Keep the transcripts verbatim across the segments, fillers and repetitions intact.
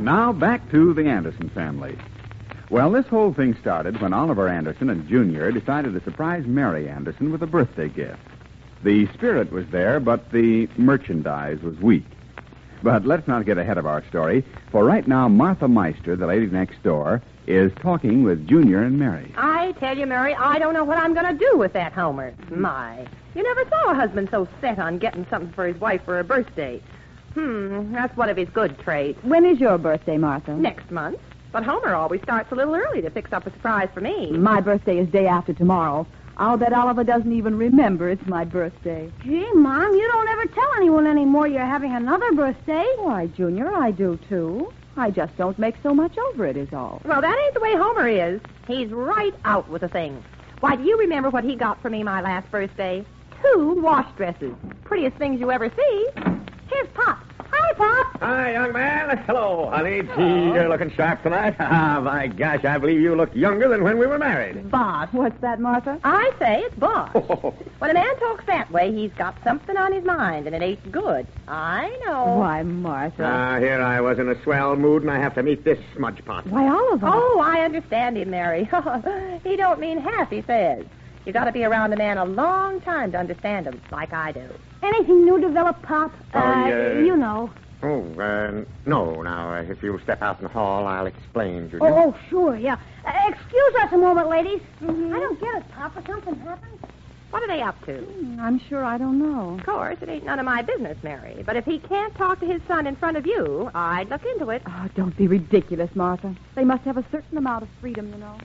And now back to the Anderson family. Well, this whole thing started when Oliver Anderson and Junior decided to surprise Mary Anderson with a birthday gift. The spirit was there, but the merchandise was weak. But let's not get ahead of our story, for right now Martha Meister, the lady next door, is talking with Junior and Mary. I tell you, Mary, I don't know what I'm going to do with that Homer. My, you never saw a husband so set on getting something for his wife for her birthday. Hmm, that's one of his good traits. When is your birthday, Martha? Next month. But Homer always starts a little early to fix up a surprise for me. My birthday is day after tomorrow. I'll bet Oliver doesn't even remember it's my birthday. Gee, Mom, you don't ever tell anyone anymore you're having another birthday. Why, Junior, I do, too. I just don't make so much over it, is all. Well, that ain't the way Homer is. He's right out with a thing. Why, do you remember what he got for me my last birthday? Two wash dresses. Prettiest things you ever see. Here's Pop. Hi, Pop. Hi, young man. Hello, honey. Gee, you're looking sharp tonight. Ah, my gosh, I believe you look younger than when we were married. Bosh. What's that, Martha? I say it's bosh. When a man talks that way, he's got something on his mind, and it ain't good. I know. Why, Martha. Ah, here I was in a swell mood, and I have to meet this smudge pot. Why, Oliver. Oh, I understand him, Mary. He don't mean half he says. You got to be around a man a long time to understand him, like I do. Anything new developed, Pop? Oh, uh, yeah. You know. Oh, uh, no. Now, uh, if you'll step out in the hall, I'll explain, Junior. Oh, oh, sure, yeah. Uh, excuse us a moment, ladies. Mm-hmm. I don't get it, Papa. Something happened. What are they up to? I'm sure I don't know. Of course, it ain't none of my business, Mary. But if he can't talk to his son in front of you, I'd look into it. Oh, don't be ridiculous, Martha. They must have a certain amount of freedom, you know.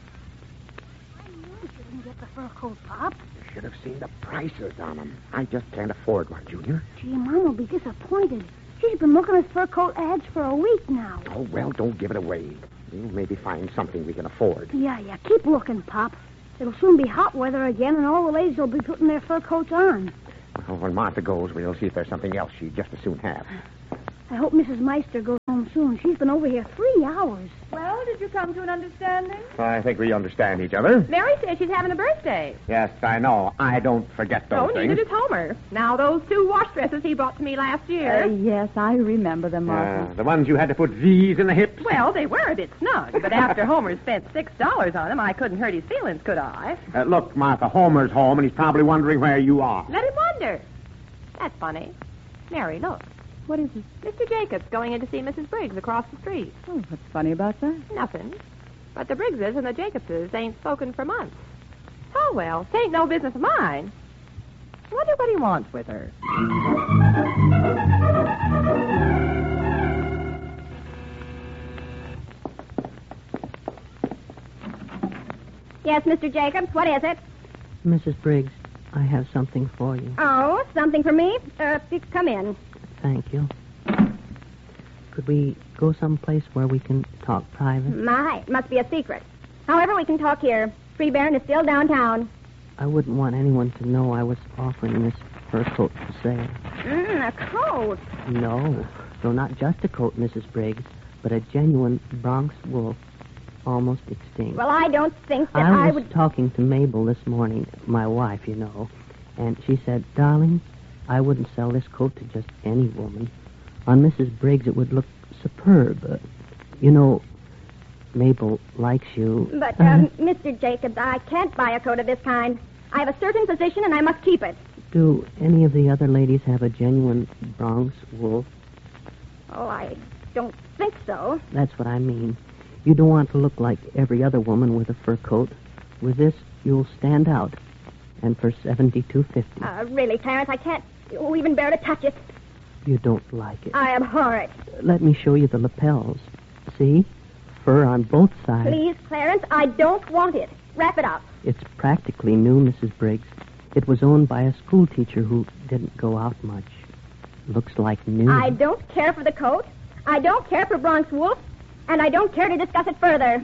I knew you didn't get the fur coat, Pop. You should have seen the prices on them. I just can't afford one, Junior. Gee, Mom will be disappointed. She's been looking at fur coat ads for a week now. Oh, well, don't give it away. We'll maybe find something we can afford. Yeah, yeah. Keep looking, Pop. It'll soon be hot weather again, and all the ladies will be putting their fur coats on. Well, when Martha goes, we'll see if there's something else she'd just as soon have. I hope Missus Meister goes home soon. She's been over here three hours. Well, did you come to an understanding? I think we understand each other. Mary says she's having a birthday. Yes, I know. I don't forget those Oh, things. neither does Homer. Now, those two wash dresses he brought to me last year. Uh, yes, I remember them, Martha. Uh, the ones you had to put V's in the hips? Well, they were a bit snug, but after Homer spent six dollars on them, I couldn't hurt his feelings, could I? Uh, look, Martha, Homer's home, and he's probably wondering where you are. Let him wonder. That's funny. Mary, look. What is it? Mister Jacobs going in to see Missus Briggs across the street. Oh, what's funny about that? Nothing. But the Briggses and the Jacobses ain't spoken for months. Oh, well, 'tain't no business of mine. I wonder what he wants with her. Yes, Mister Jacobs, what is it? Missus Briggs, I have something for you. Oh, something for me? Uh, come in. Thank you. Could we go someplace where we can talk private? My, it must be a secret. However, we can talk here. Free Baron is still downtown. I wouldn't want anyone to know I was offering this fur coat for sale. Mmm, a coat. No. No, not just a coat, Missus Briggs, but a genuine Bronx wolf, almost extinct. Well, I don't think that I I, was would... talking to Mabel this morning, my wife, you know, and she said, darling, I wouldn't sell this coat to just any woman. On Missus Briggs, it would look superb. Uh, you know, Mabel likes you. But, um, Mister Jacobs, I can't buy a coat of this kind. I have a certain position, and I must keep it. Do any of the other ladies have a genuine Bronx wolf? Oh, I don't think so. That's what I mean. You don't want to look like every other woman with a fur coat. With this, you'll stand out. And for seventy-two fifty. Uh, really, Clarence, I can't even bear to touch it. You don't like it. I abhor it. Let me show you the lapels. See? Fur on both sides. Please, Clarence, I don't want it. Wrap it up. It's practically new, Missus Briggs. It was owned by a school teacher who didn't go out much. Looks like new. I don't care for the coat. I don't care for Bronx Wolf. And I don't care to discuss it further.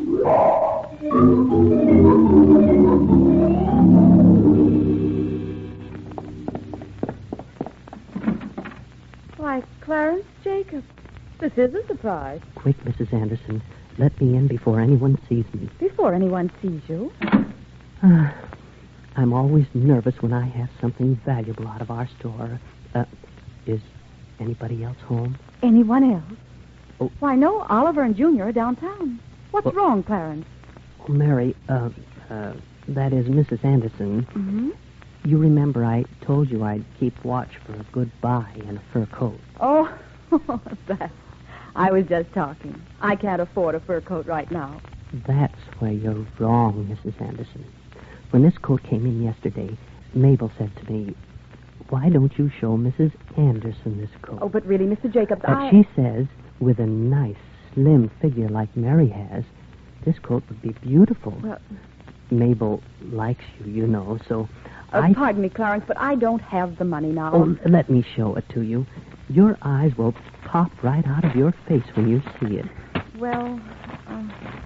Why, Clarence Jacobs. This is a surprise. Quick, Missus Anderson. Let me in before anyone sees me. Before anyone sees you. Uh, I'm always nervous when I have something valuable out of our store. Uh, is anybody else home? Anyone else? Why, no, Oliver and Junior are downtown. What's Well- wrong, Clarence? Oh, Mary, uh, uh, that is Missus Anderson. Mm-hmm. You remember I told you I'd keep watch for a good buy in a fur coat. Oh, that. I was just talking. I can't afford a fur coat right now. That's where you're wrong, Missus Anderson. When this coat came in yesterday, Mabel said to me, why don't you show Missus Anderson this coat? Oh, but really, Mister Jacobs, But I... she says, with a nice, slim figure like Mary has, this coat would be beautiful. Well- Mabel likes you, you know, so Uh, I... Pardon me, Clarence, but I don't have the money now. Oh, let me show it to you. Your eyes will pop right out of your face when you see it. Well, uh,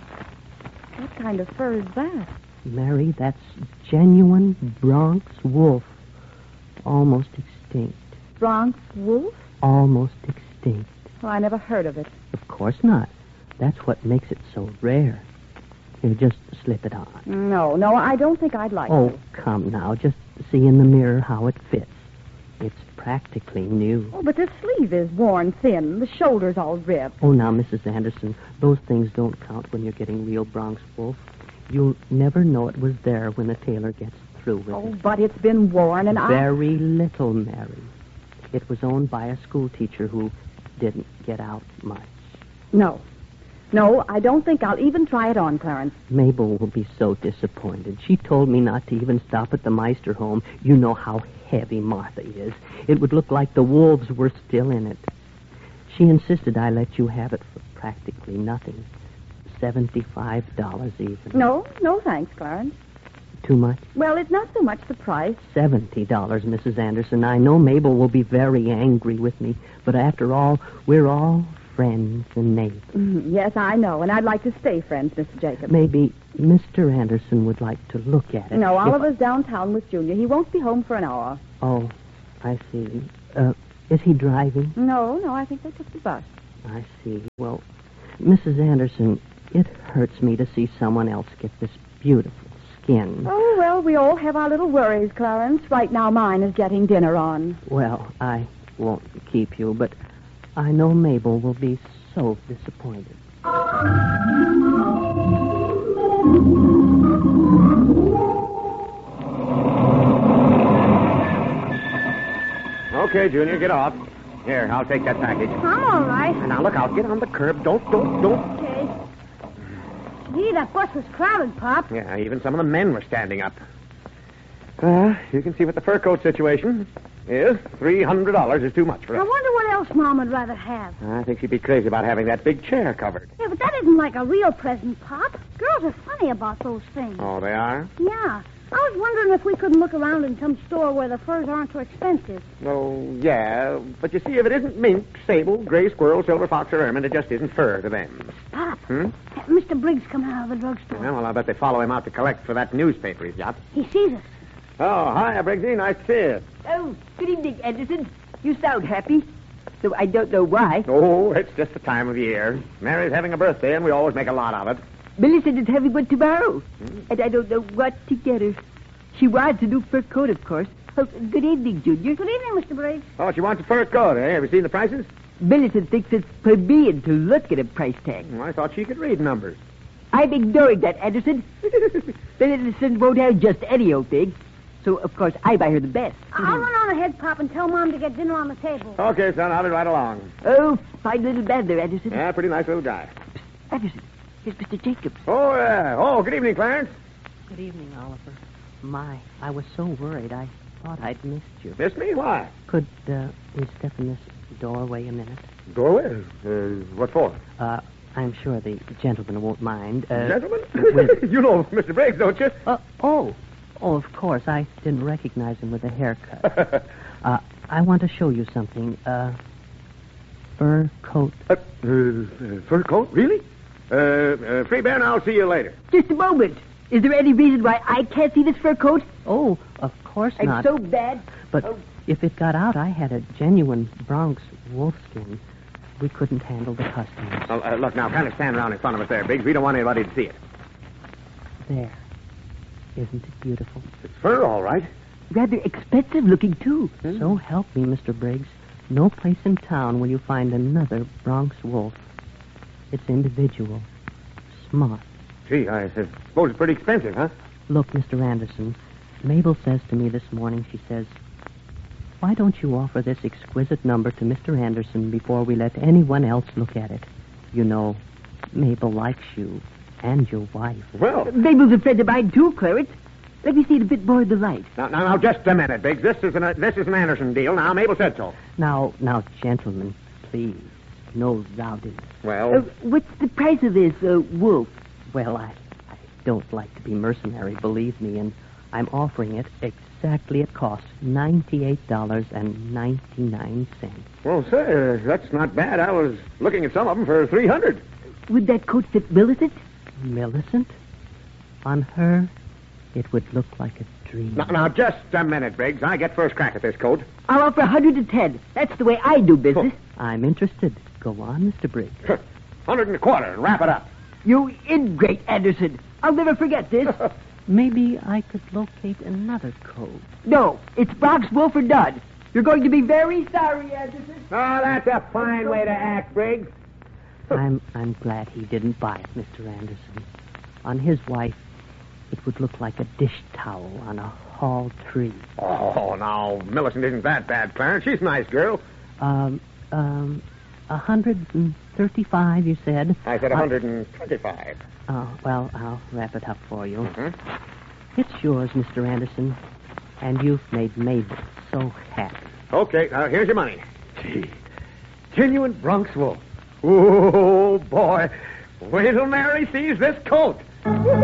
what kind of fur is that? Mary, that's genuine Bronx wolf. Almost extinct. Bronx wolf? Almost extinct. Oh, I never heard of it. Of course not. That's what makes it so rare. You just slip it on. No, no, I don't think I'd like Oh, to. come now. Just see in the mirror how it fits. It's practically new. Oh, but the sleeve is worn thin. The shoulder's all ripped. Oh, now, Missus Anderson, those things don't count when you're getting real Bronx wolf. You'll never know it was there when the tailor gets through with Oh, it. but it's been worn, and I... Very little, Mary. It was owned by a school teacher who didn't get out much. No. No, I don't think I'll even try it on, Clarence. Mabel will be so disappointed. She told me not to even stop at the Meister home. You know how heavy Martha is. It would look like the wolves were still in it. She insisted I let you have it for practically nothing. Seventy-five dollars even. No, no thanks, Clarence. Too much? Well, it's not so much the price. Seventy dollars, Missus Anderson. I know Mabel will be very angry with me, but after all, we're all friends and neighbors. Mm, yes, I know, and I'd like to stay friends, Mister Jacobs. Maybe Mister Anderson would like to look at it. No, If- Oliver's downtown with Junior. He won't be home for an hour. Oh, I see. Uh, is he driving? No, no, I think they took the bus. I see. Well, Missus Anderson, it hurts me to see someone else get this beautiful skin. Oh, well, we all have our little worries, Clarence. Right now, mine is getting dinner on. Well, I won't keep you, but I know Mabel will be so disappointed. Okay, Junior, get off. Here, I'll take that package. I'm all right. Now, look out. Get on the curb. Don't, don't, don't. Okay. Gee, that bus was crowded, Pop. Yeah, even some of the men were standing up. Well, you can see what the fur coat situation is. Three hundred dollars is too much for I us. wonder what else Mom would rather have. I think she'd be crazy about having that big chair covered. Yeah, but that isn't like a real present, Pop. Girls are funny about those things. Oh, they are? Yeah. I was wondering if we couldn't look around in some store where the furs aren't so expensive. Oh, yeah. But you see, if it isn't mink, sable, gray squirrel, silver fox, or ermine, it just isn't fur to them. Pop, Hmm? Mister Briggs coming out of the drugstore. Yeah, well, I bet they follow him out to collect for that newspaper he's got. He sees us. Oh, hi, Briggsy. Nice to see you. Oh, good evening, Anderson. You sound happy, though I don't know why. Oh, it's just the time of year. Mary's having a birthday, and we always make a lot of it. Millicent is having one tomorrow, and I don't know what to get her. She wants a new fur coat, of course. Oh, good evening, Junior. Good evening, Mister Briggs. Oh, she wants a fur coat, eh? Have you seen the prices? Millicent thinks it's plebeian to look at a price tag. Oh, I thought she could read numbers. I'm ignoring that, Anderson. Millicent won't have just any old thing. So, of course, I buy her the best. I'll run on ahead, Pop, and tell Mom to get dinner on the table. Okay, son, I'll be right along. Oh, fine little man there, Anderson. Yeah, pretty nice little guy. Anderson, here's Mister Jacobs. Oh, yeah. Oh, good evening, Clarence. Good evening, Oliver. My, I was so worried I thought I'd missed you. Missed me? Why? Could uh, we step in this doorway a minute? Doorway? Uh, what for? Uh, I'm sure the gentleman won't mind. Uh, Gentlemen? with- You know Mister Briggs, don't you? Uh, oh, oh, of course. I didn't recognize him with a haircut. uh, I want to show you something. Uh, fur coat. Uh, uh, fur coat? Really? Uh, uh, Free Bear, and I'll see you later. Just a moment. Is there any reason why I can't see this fur coat? Oh, of course I'm not. so bad. But Oh. if it got out, I had a genuine Bronx wolfskin. We couldn't handle the customers. Well, uh, look, now, kind of stand around in front of us there, Biggs. We don't want anybody to see it. There. Isn't it beautiful? It's fur, all right. Rather expensive looking, too. So help me, Mister Briggs. No place in town will you find another Bronx wolf It's individual. Smart. Gee, I suppose it's pretty expensive, huh? Look, Mister Anderson, Mabel says to me this morning, she says, why don't you offer this exquisite number to Mister Anderson before we let anyone else look at it? You know, Mabel likes you and your wife. Well, Mabel's a friend of mine, too, Clarence. Let me see it a bit more in the light. now, now, now, just a minute, Biggs. This is an uh, this is an Anderson deal. Now, Mabel said so. Now, now, gentlemen, please, no rowdiness. Well, Uh, what's the price of this, uh, wolf? Well, I, I don't like to be mercenary, believe me, and I'm offering it exactly at cost, ninety-eight dollars and ninety-nine cents. well, sir, that's not bad. I was looking at some of them for three hundred. Would that coat fit Millicent? Millicent? On her, it would look like a dream. Now, now, just a minute, Biggs. I get first crack at this coat. I'll offer one hundred ten. That's the way I do business. I'm interested. Go on, Mister Briggs. Hundred and a quarter, and wrap it up. You ingrate, Anderson. I'll never forget this. Maybe I could locate another coat. No, it's Brock's Wolf or Dud. You're going to be very sorry, Anderson. Oh, that's a fine way to act, Briggs. I'm I'm glad he didn't buy it, Mister Anderson. On his wife, it would look like a dish towel on a hall tree. Oh, now, Millicent isn't that bad, Clarence. She's a nice girl. Um, um, a hundred and thirty-five, you said. I said one hundred and twenty-five. Oh, well, I'll wrap it up for you. Mm-hmm. It's yours, Mister Anderson, and you've made Mabel so happy. Okay, now here's your money. Gee, genuine Bronx Wolf. Oh, boy. Wait till Mary sees this coat.